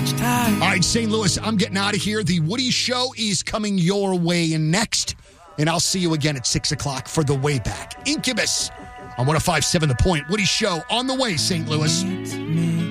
time. All right, St. Louis, I'm getting out of here. The Woody Show is coming your way next, and I'll see you again at 6 o'clock for the way back. Incubus on 105.7 The Point. Woody Show on the way, St. Louis.